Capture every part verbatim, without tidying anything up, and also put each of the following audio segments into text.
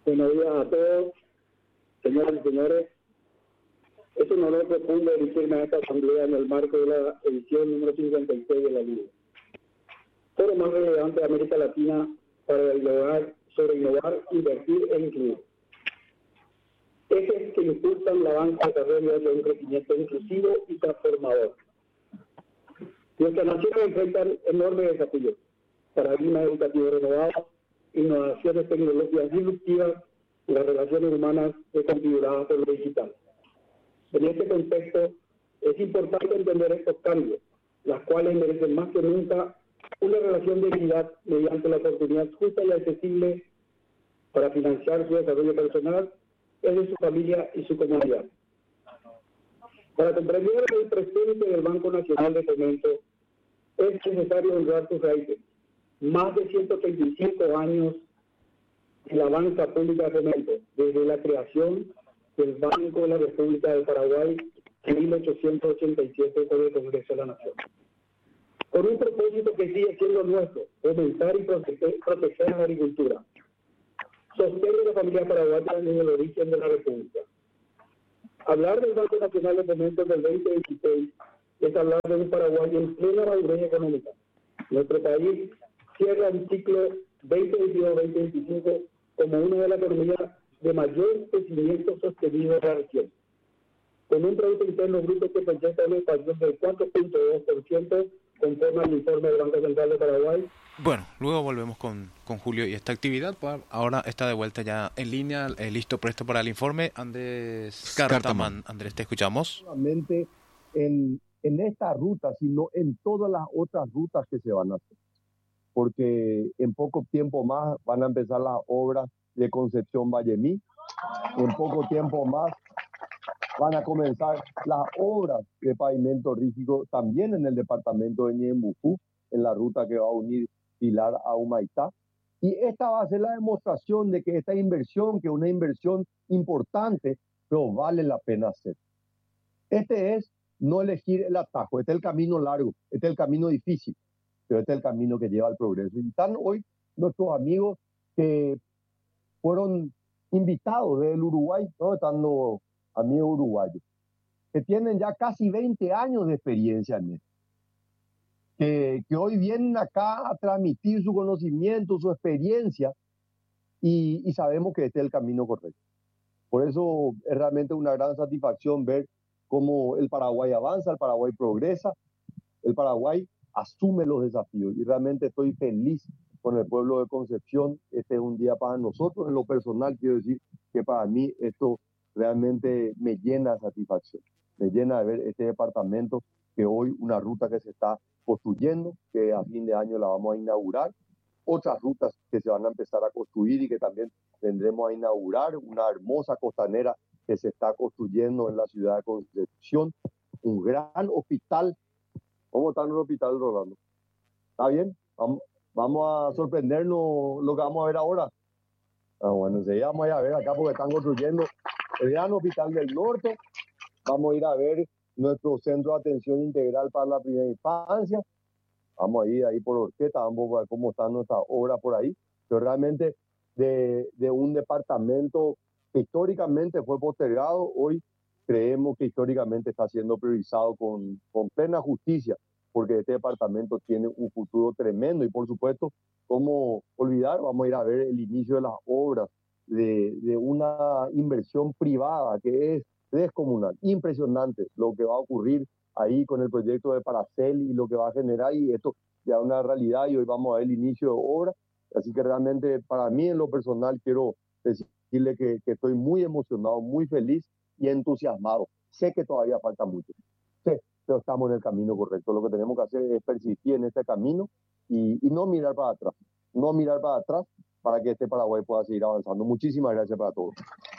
Buenos días a todos, señoras y señores. Es un honor profundo dirigirme a esta asamblea en el marco de la edición número cincuenta y seis de la Liga. Foro más relevante de América Latina para innovar, sobre innovar, invertir e incluir. Ejes que impulsan la banca de desarrollo hacia un crecimiento inclusivo y transformador. Nuestra nación enfrenta enormes desafíos: paradigmas educativos renovados, innovaciones tecnológicas disruptivas y las relaciones humanas reconfiguradas por lo digital. En este contexto, es importante entender estos cambios, las cuales merecen más que nunca una relación de equidad mediante la oportunidad justa y accesible para financiar su desarrollo personal, el de su familia y su comunidad. Para comprender el presente del Banco Nacional de Fomento, es necesario honrar sus raíces. Más de ciento treinta y cinco años en la banca pública de fomento, desde la creación del Banco de la República del Paraguay en mil ochocientos ochenta y siete por el Congreso de la Nación. Con un propósito que sigue siendo nuestro: fomentar y proteger, proteger la agricultura. Sostener la familia paraguaya desde el origen de la República. Hablar del Banco Nacional de Fomento del veinte veintiséis es hablar de un Paraguay en plena madurez económica. Nuestro país cierra un ciclo veinte veintidós veinte veinticinco como una de las economías de mayor crecimiento sostenido de la región, con un Producto Interno Bruto que presenta una expansión del cuatro punto dos por ciento conforme al informe del Banco Central de Paraguay. Bueno, luego volvemos con, con Julio y esta actividad. Ahora está de vuelta ya en línea, eh, listo, presto para el informe. Andrés Cartaman. Andrés, te escuchamos. Solamente en, en esta ruta, sino en todas las otras rutas que se van a hacer. Porque en poco tiempo más van a empezar las obras de Concepción Vallemí. En poco tiempo más van a comenzar las obras de pavimento rígido también en el departamento de Ñembucú, en la ruta que va a unir Pilar a Humaitá. Y esta va a ser la demostración de que esta inversión, que es una inversión importante, pero vale la pena hacer. Este es no elegir el atajo, este es el camino largo, este es el camino difícil, pero este es el camino que lleva al progreso. Y están hoy nuestros amigos que fueron invitados del Uruguay, ¿no? Están los amigos uruguayos, que tienen ya casi veinte años de experiencia en esto. Que, que hoy vienen acá a transmitir su conocimiento, su experiencia, y, y sabemos que este es el camino correcto. Por eso es realmente una gran satisfacción ver cómo el Paraguay avanza, el Paraguay progresa, el Paraguay asume los desafíos, y realmente estoy feliz con el pueblo de Concepción. Este es un día para nosotros. En lo personal quiero decir que para mí esto realmente me llena de satisfacción, me llena de ver este departamento, que hoy una ruta que se está construyendo, que a fin de año la vamos a inaugurar, otras rutas que se van a empezar a construir y que también tendremos a inaugurar, una hermosa costanera que se está construyendo en la ciudad de Concepción, un gran hospital. ¿Cómo está el hospital, Rolando? ¿Está bien? Vamos, vamos a sorprendernos lo que vamos a ver ahora. Ah, bueno, enseguida vamos a ir a ver acá porque están construyendo el gran hospital del norte. Vamos a ir a ver nuestro centro de atención integral para la primera infancia. Vamos a ir ahí por Orquesta, vamos a ver cómo están nuestras obras por ahí. Pero realmente de, de un departamento que históricamente fue postergado, hoy creemos que históricamente está siendo priorizado con, con plena justicia, porque este departamento tiene un futuro tremendo. Y por supuesto, ¿cómo olvidar? Vamos a ir a ver el inicio de las obras de, de una inversión privada que es descomunal, impresionante lo que va a ocurrir ahí con el proyecto de Paracel y lo que va a generar, y esto ya es una realidad y hoy vamos a ver el inicio de obra. Así que realmente para mí en lo personal quiero decirle que, que estoy muy emocionado, muy feliz y entusiasmado. Sé que todavía falta mucho, sé, pero estamos en el camino correcto. Lo que tenemos que hacer es persistir en este camino y, y no mirar para atrás, no mirar para atrás para que este Paraguay pueda seguir avanzando. Muchísimas gracias para todos.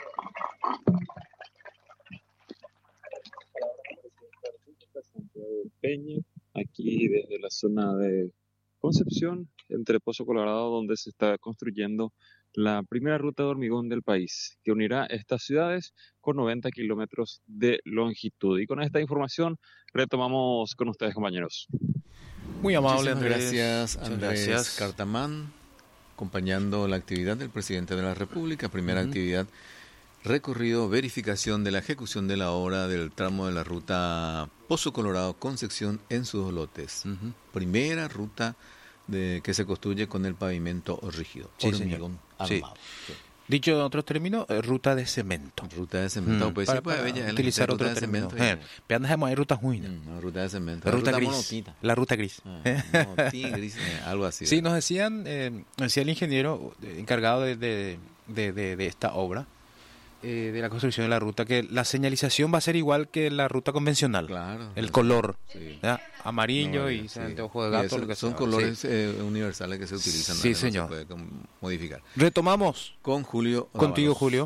Peña, aquí desde la zona de Concepción, entre Pozo Colorado, donde se está construyendo la primera ruta de hormigón del país, que unirá estas ciudades con noventa kilómetros de longitud. Y con esta información retomamos con ustedes, compañeros. Muy amable, Muchísimas Andrés. gracias, Muchas Andrés gracias. Cartaman. acompañando la actividad del presidente de la República. Primera uh-huh. actividad, recorrido, verificación de la ejecución de la obra del tramo de la ruta Pozo Colorado-Concepción en sus dos lotes. Uh-huh. Primera ruta de que se construye con el pavimento rígido, sí, hormigón armado. Sí. Sí. Dicho en otros términos, eh, ruta de cemento. Ruta de cemento. Mm, pues para, sí, pues, para bella, utilizar ruta otro de término. cemento. Eh, Pero hay ruta ruinas. Mm, ruta de cemento. La ruta, ruta gris. monotita. La ruta gris. Ah, monotí, gris, eh, algo así. Sí, ¿verdad? nos decían, eh, decía el ingeniero encargado de, de, de, de, de esta obra, eh, de la construcción de la ruta, que la señalización va a ser igual que la ruta convencional. Claro. El eso, color, sí. amarillo no, y sí. de ojo de gato. Eso, lo que son sea. colores sí. eh, universales que se utilizan. Sí, no, señor. No se puede modificar. Retomamos. Con Julio. Contigo, Dávalos. Julio.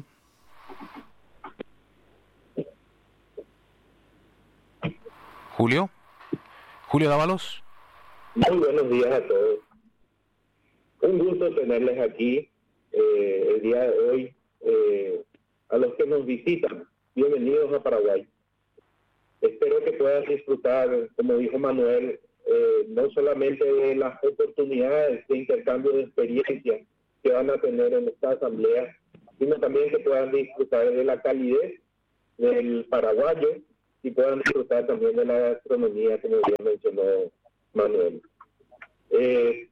Julio. Julio Dávalos. Muy buenos días a todos. Un gusto tenerles aquí eh, el día de hoy. Eh, a los que nos visitan, bienvenidos a Paraguay. Espero que puedan disfrutar, como dijo Manuel, eh, no solamente de las oportunidades de intercambio de experiencias que van a tener en esta asamblea, sino también que puedan disfrutar de la calidez del paraguayo y puedan disfrutar también de la gastronomía, como bien mencionó Manuel. Eh,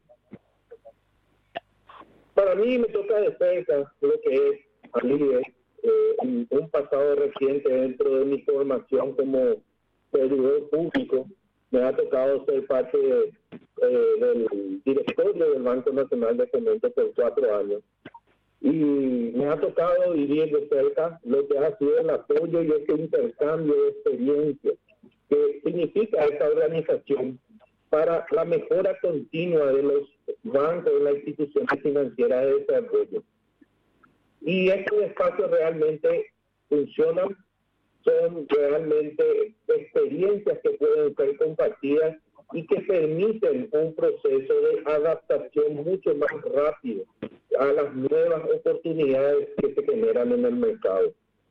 para mí me toca de cerca lo que es Alide, eh, un, un pasado reciente dentro de mi formación como servidor público. Me ha tocado ser parte de, eh, del directorio del Banco Nacional de Fomento por cuatro años. Y me ha tocado vivir de cerca lo que ha sido el apoyo y ese intercambio de experiencias que significa esta organización para la mejora continua de los bancos y las instituciones financieras de desarrollo. Y estos espacios realmente funcionan, son realmente experiencias que pueden ser compartidas y que permiten un proceso de adaptación mucho más rápido a las nuevas oportunidades que se generan en el mercado.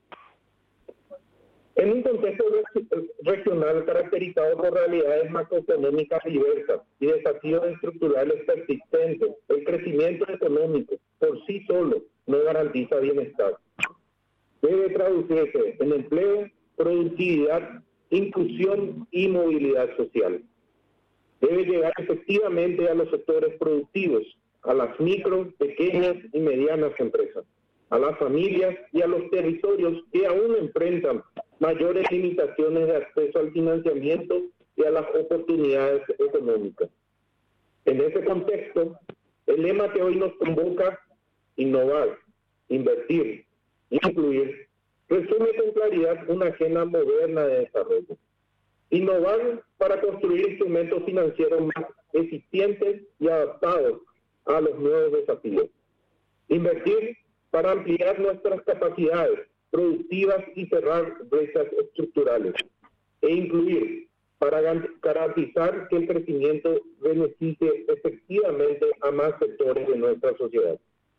En un contexto regional caracterizado por realidades macroeconómicas diversas y desafíos estructurales persistentes, el crecimiento económico por sí solo no garantiza bienestar. Debe traducirse en empleo, productividad, inclusión y movilidad social. Debe llegar efectivamente a los sectores productivos, a las micro, pequeñas y medianas empresas, a las familias y a los territorios que aún enfrentan mayores limitaciones de acceso al financiamiento y a las oportunidades económicas. En ese contexto, el lema que hoy nos convoca, innovar, invertir, incluir, resume con claridad una agenda moderna de desarrollo. Innovar para construir instrumentos financieros más eficientes y adaptados a los nuevos desafíos. Invertir para ampliar nuestras capacidades productivas y cerrar brechas estructurales. E incluir para garantizar que el crecimiento beneficie efectivamente a más sectores de nuestra sociedad.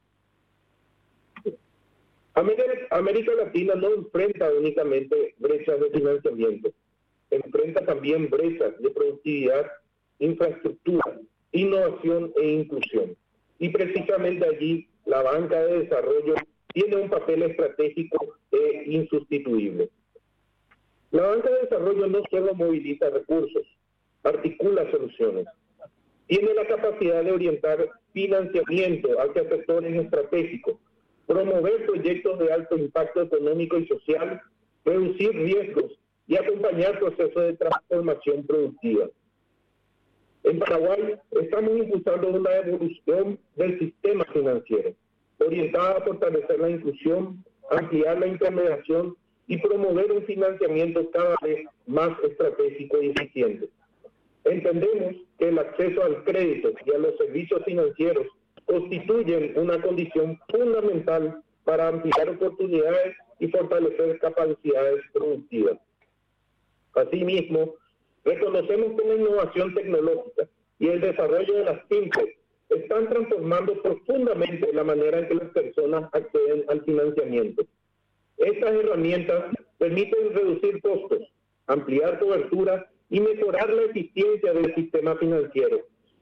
América Latina no enfrenta únicamente brechas de financiamiento, enfrenta también brechas de productividad, infraestructura, innovación e inclusión. Y precisamente allí la banca de desarrollo tiene un papel estratégico e insustituible. La banca de desarrollo no solo moviliza recursos, articula soluciones. Tiene la capacidad de orientar financiamiento hacia sectores estratégicos, promover proyectos de alto impacto económico y social, reducir riesgos y acompañar procesos de transformación productiva. En Paraguay estamos impulsando una evolución del sistema financiero, orientada a fortalecer la inclusión, ampliar la intermediación y promover un financiamiento cada vez más estratégico y eficiente. Entendemos que el acceso al crédito y a los servicios financieros constituyen una condición fundamental para ampliar oportunidades y fortalecer capacidades productivas. Asimismo, reconocemos que la innovación tecnológica y el desarrollo de las fintech están transformando profundamente la manera en que las personas acceden al financiamiento. Estas herramientas permiten reducir costos, ampliar cobertura y mejorar la eficiencia del sistema financiero,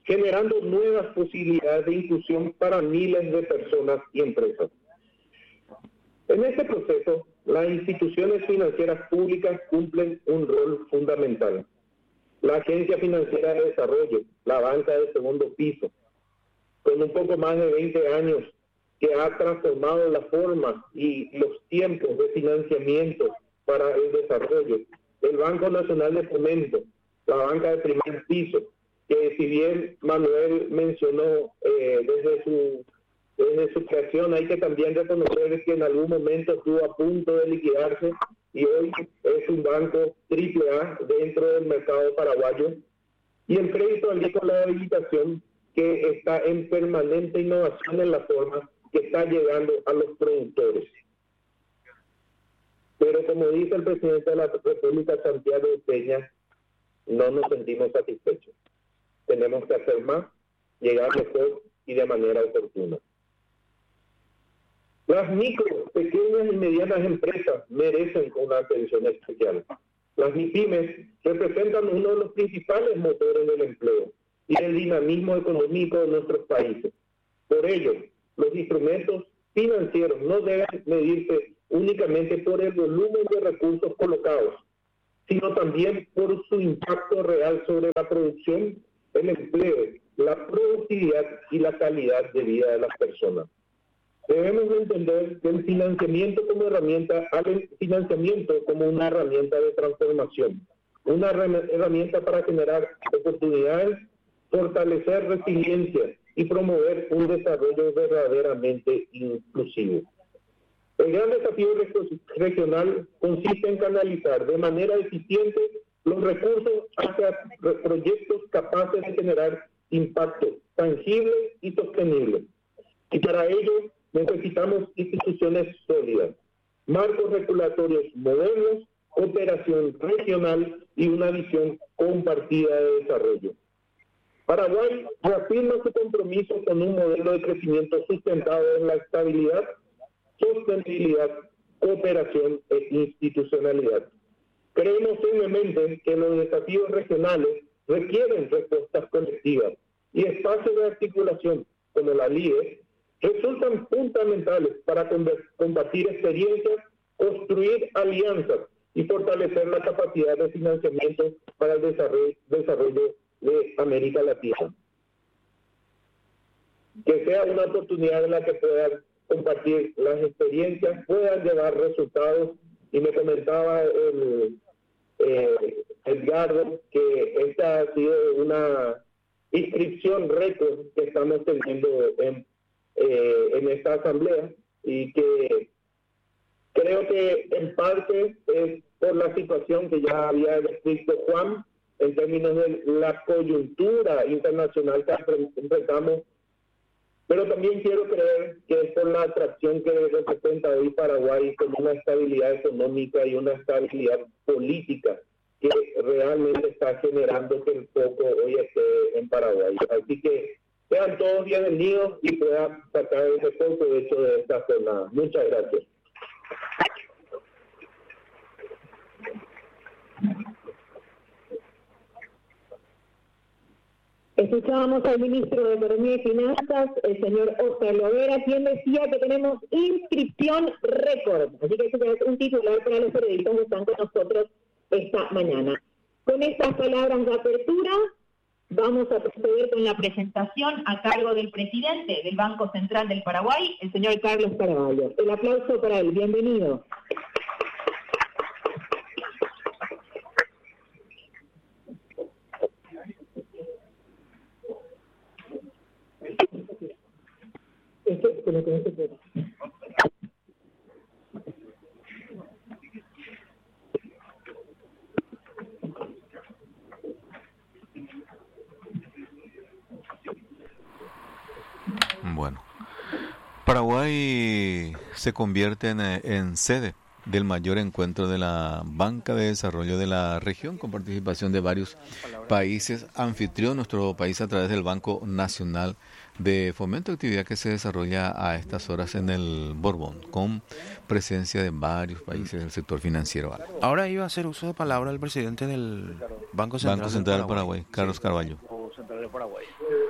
generando nuevas posibilidades de inclusión para miles de personas y empresas. En este proceso, las instituciones financieras públicas cumplen un rol fundamental. La Agencia Financiera de Desarrollo, la banca de segundo piso, con un poco más de veinte años, que ha transformado la forma y los tiempos de financiamiento para el desarrollo. El Banco Nacional de Fomento, la banca de primer piso, que si bien Manuel mencionó eh, desde su desde su creación, hay que también reconocer que en algún momento estuvo a punto de liquidarse y hoy es un banco triple A dentro del mercado paraguayo. Y el crédito agrícola de habilitación, que está en permanente innovación en la forma que está llegando a los productores. Pero como dice el presidente de la República, Santiago Peña, no nos sentimos satisfechos. Tenemos que hacer más, llegar mejor y de manera oportuna. Las micro, pequeñas y medianas empresas merecen una atención especial. Las MIPYMES representan uno de los principales motores del empleo y del dinamismo económico de nuestros países. Por ello, los instrumentos financieros no deben medirse únicamente por el volumen de recursos colocados, sino también por su impacto real sobre la producción, el empleo, la productividad y la calidad de vida de las personas. Debemos entender que el financiamiento como herramienta, al financiamiento como una herramienta de transformación, una herramienta para generar oportunidades, fortalecer resiliencia y promover un desarrollo verdaderamente inclusivo. El gran desafío regional consiste en canalizar de manera eficiente los recursos hacia proyectos capaces de generar impacto tangible y sostenible. Y para ello necesitamos instituciones sólidas, marcos regulatorios modernos, cooperación regional y una visión compartida de desarrollo. Paraguay reafirma su compromiso con un modelo de crecimiento sustentado en la estabilidad, sostenibilidad, cooperación e institucionalidad. Creemos firmemente que los desafíos regionales requieren respuestas colectivas y espacios de articulación como la L I E resultan fundamentales para compartir experiencias, construir alianzas y fortalecer la capacidad de financiamiento para el desarrollo, desarrollo de América Latina. Que sea una oportunidad en la que puedan compartir las experiencias, puedan llevar resultados. Y me comentaba el eh, Edgardo que esta ha sido una inscripción récord que estamos teniendo en, eh, en esta asamblea y que creo que en parte es por la situación que ya había descrito Juan en términos de la coyuntura internacional que enfrentamos, pero también quiero creer que es por la atracción que representa hoy Paraguay con una estabilidad económica y una estabilidad política que realmente está generando que el foco hoy esté en Paraguay. Así que sean todos bienvenidos y puedan sacar el mejor provecho de esta jornada. Muchas gracias. Escuchábamos al ministro de Economía y Finanzas, el señor Oscar Lovera, quien decía que tenemos inscripción récord. Así que ese es un titular para los periodistas que están con nosotros esta mañana. Con estas palabras de apertura, vamos a proceder con la presentación a cargo del presidente del Banco Central del Paraguay, el señor Carlos Caraballo. El aplauso para él. Bienvenido. Bueno, Paraguay se convierte en, en sede del mayor encuentro de la Banca de Desarrollo de la región, con participación de varios países anfitrión, nuestro país a través del Banco Nacional de Fomento, actividad que se desarrolla a estas horas en el Borbón, con presencia de varios países del sector financiero. Ahora iba a hacer uso de palabra el presidente del Banco Central, Banco Central del Paraguay, Paraguay, Carlos Carvalho. bancos centrales paraguayos.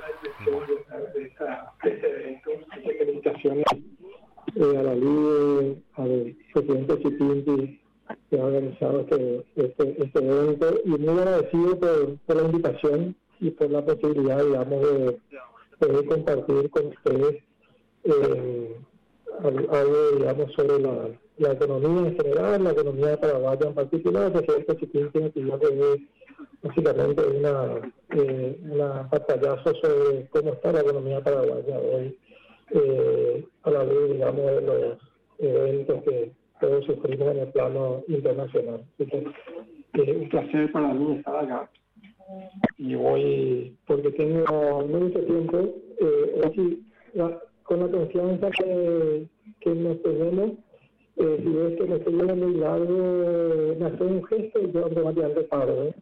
Felicitaciones eh, a la Liga, al presidente Xi Jinping, que ha organizado este, este, este evento, y muy agradecido por, por la invitación y por la posibilidad, digamos, de poder compartir con ustedes eh, algo, digamos, sobre la, la economía en general, la economía paraguaya en particular. El presidente Xi Jinping pidió que es básicamente una, eh, una pantallazo sobre cómo está la economía paraguaya hoy, eh, a la luz, digamos, de los eventos que todos sufrimos en el plano internacional. Así que es eh, un placer para mí estar acá. Y voy, porque tengo mucho tiempo, eh, así, la, con la confianza que, que nos tenemos, eh, si ves que me estoy yendo muy largo, me hace un gesto y yo automáticamente paro. ¿eh?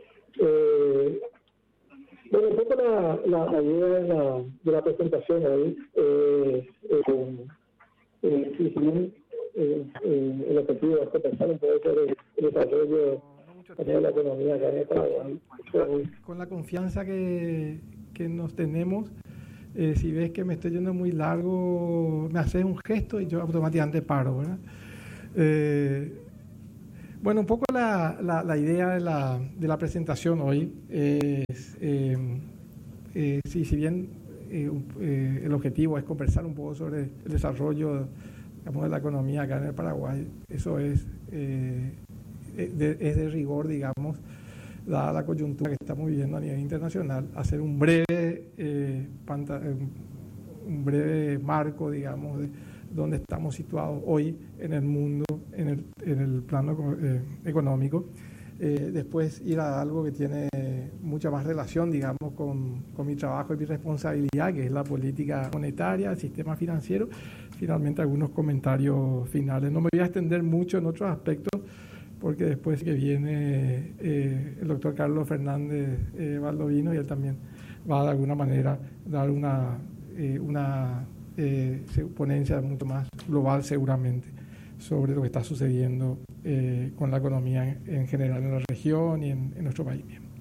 Eh, bueno, un poco la, la, la idea de la, de la presentación hoy, eh, eh, eh, si bien eh, eh, el objetivo es pensar un poco sobre el desarrollo de la economía acá en el Paraguay. Con la confianza que, que nos tenemos, eh, si ves que me estoy yendo muy largo, me haces un gesto y yo automáticamente paro, ¿verdad? Eh, bueno, un poco la, la, la idea de la, de la presentación hoy es, eh, eh, si, si bien eh, eh, el objetivo es conversar un poco sobre el desarrollo, digamos, de la economía acá en el Paraguay, eso es, eh, de, es de rigor, digamos, dada la coyuntura que estamos viviendo a nivel internacional, hacer un breve, eh, panta, un breve marco, digamos, de dónde estamos situados hoy en el mundo, en el, en el plano eh, económico. Eh, después ir a algo que tiene mucha más relación, digamos, con, con mi trabajo y mi responsabilidad, que es la política monetaria, el sistema financiero. Finalmente, algunos comentarios finales. No me voy a extender mucho en otros aspectos, porque después que viene eh, el doctor Carlos Fernández eh, Baldovino, y él también va de alguna manera dar una, eh, una eh, ponencia mucho más global seguramente sobre lo que está sucediendo eh, con la economía en, en general en la región y en, en nuestro país.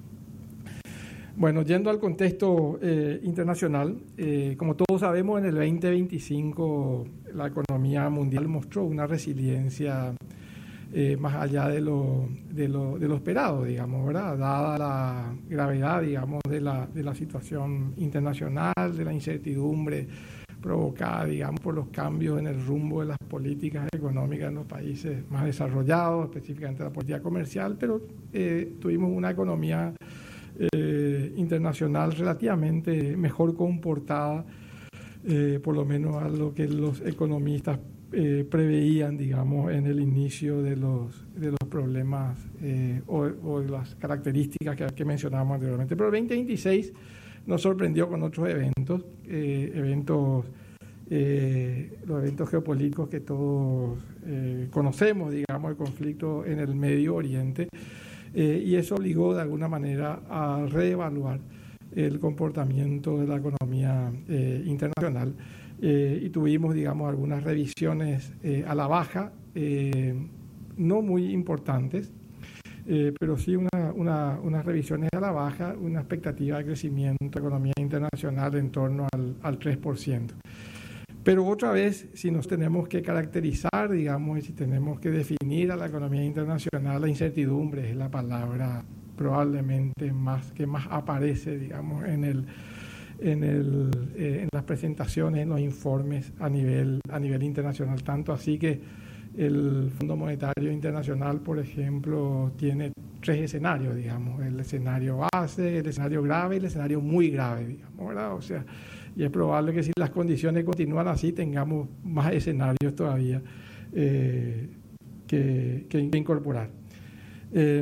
Bueno, yendo al contexto eh, internacional, eh, como todos sabemos, en el veinte veinticinco la economía mundial mostró una resiliencia Eh, más allá de lo, de, lo, de lo esperado, digamos, ¿verdad? Dada la gravedad, digamos, de la, de la situación internacional, de la incertidumbre provocada, digamos, por los cambios en el rumbo de las políticas económicas en los países más desarrollados, específicamente la política comercial, pero eh, tuvimos una economía eh, internacional relativamente mejor comportada, eh, por lo menos a lo que los economistas Eh, preveían, digamos, en el inicio de los, de los problemas eh, o, o de las características que, que mencionábamos anteriormente. Pero el veinte veintiséis nos sorprendió con otros eventos, eh, eventos, eh, los eventos geopolíticos que todos eh, conocemos, digamos, el conflicto en el Medio Oriente, eh, y eso obligó de alguna manera a reevaluar el comportamiento de la economía eh, internacional. Eh, y tuvimos, digamos, algunas revisiones eh, a la baja, eh, no muy importantes, eh, pero sí una, una, unas revisiones a la baja, una expectativa de crecimiento de la economía internacional en torno al, al tres por ciento. Pero otra vez, si nos tenemos que caracterizar, digamos, y si tenemos que definir a la economía internacional, la incertidumbre es la palabra probablemente más que más aparece, digamos, en el En, el, eh, en las presentaciones, en los informes a nivel, a nivel internacional. Tanto así que el Fondo Monetario Internacional, por ejemplo, tiene tres escenarios, digamos, el escenario base, el escenario grave y el escenario muy grave, digamos, ¿verdad? O sea, y es probable que si las condiciones continúan así, tengamos más escenarios todavía eh, que, que incorporar. Eh,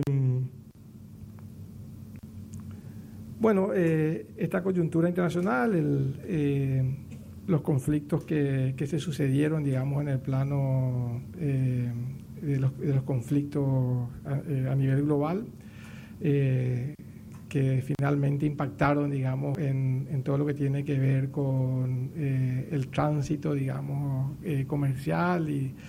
Bueno, eh, esta coyuntura internacional, el, eh, los conflictos que, que se sucedieron, digamos, en el plano eh, de, los, de los conflictos a, eh, a nivel global, eh, que finalmente impactaron, digamos, en, en todo lo que tiene que ver con eh, el tránsito, digamos, eh, comercial y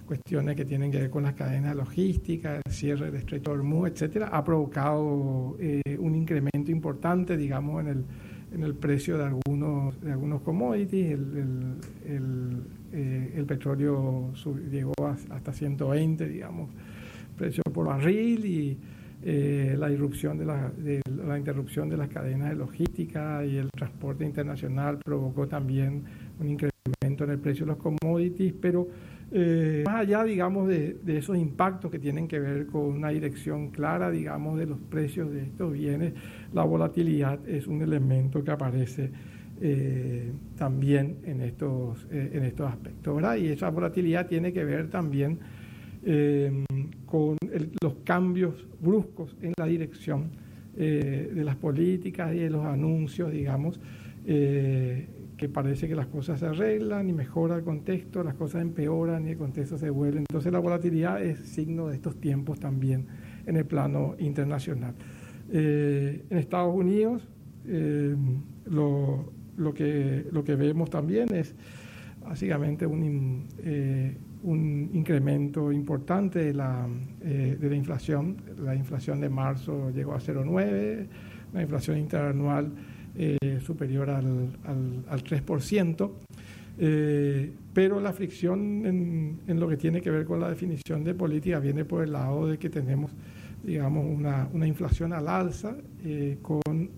cuestiones que tienen que ver con las cadenas logísticas, el cierre del Estrecho de Hormuz, etcétera, ha provocado eh, un incremento importante, digamos, en el, en el precio de algunos, de algunos commodities. El, el, el, eh, el petróleo sub, llegó a, hasta ciento veinte, digamos, precio por barril, y eh, la irrupción de la, de la interrupción de las cadenas de logística y el transporte internacional provocó también un incremento en el precio de los commodities, pero eh, más allá, digamos, de, de esos impactos que tienen que ver con una dirección clara, digamos, de los precios de estos bienes, la volatilidad es un elemento que aparece eh, también en estos, eh, en estos aspectos, ¿verdad? Y esa volatilidad tiene que ver también eh, con el, los cambios bruscos en la dirección eh, de las políticas y de los anuncios, digamos, eh, que parece que las cosas se arreglan y mejora el contexto, las cosas empeoran y el contexto se vuelve. Entonces la volatilidad es signo de estos tiempos también en el plano internacional. Eh, en Estados Unidos eh, lo, lo, que, lo que vemos también es básicamente un, eh, un incremento importante de la, eh, de la inflación. La inflación de marzo llegó a cero coma nueve, la inflación interanual Eh, superior al, al, al tres por ciento, eh, pero la fricción en, en lo que tiene que ver con la definición de política viene por el lado de que tenemos, digamos, una, una inflación al alza eh, con